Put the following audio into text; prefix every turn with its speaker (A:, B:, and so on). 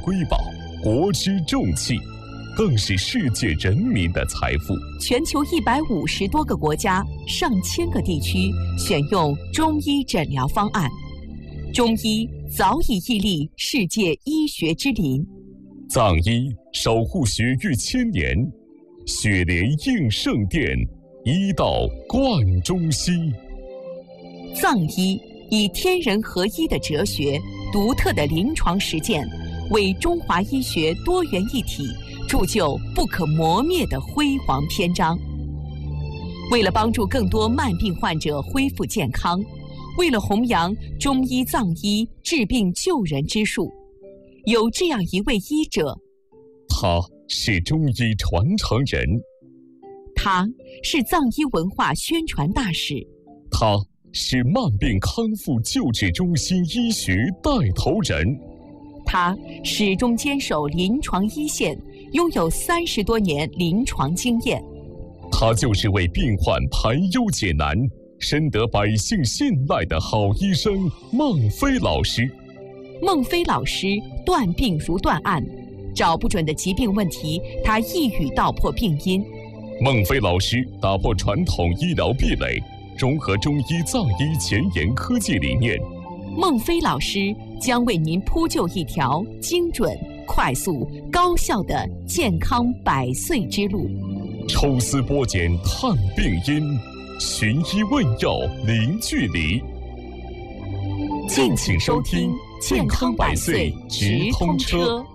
A: 瑰宝，国之重器，更是世界人民的财富。
B: 全球150多个国家、上千个地区选用中医诊疗方案，中医早已屹立世界医学之林。
A: 藏医守护血域千年，血莲应圣殿，医道贯中西。
B: 藏医以天人合一的哲学、独特的临床实践，为中华医学多元一体铸就不可磨灭的辉煌篇章。为了帮助更多慢病患者恢复健康，为了弘扬中医藏医治病救人之术，有这样一位医者，
A: 他是中医传承人，
B: 他是藏医文化宣传大使，
A: 他是慢病康复救治中心医学带头人，
B: 他始终坚守临床一线，拥有30多年临床经验。
A: 他就是为病患排忧解难、深得百姓信赖的好医生孟非老师。
B: 孟非老师断病如断案，找不准的疾病问题，他一语道破病因。
A: 孟非老师打破传统医疗壁垒，融合中医藏医前沿科技理念。
B: 孟非老师将为您铺就一条精准、快速、高效的健康100岁之路。
A: 抽丝剥茧探病因，寻医问药零距离。敬请收听《健康100岁直通车》。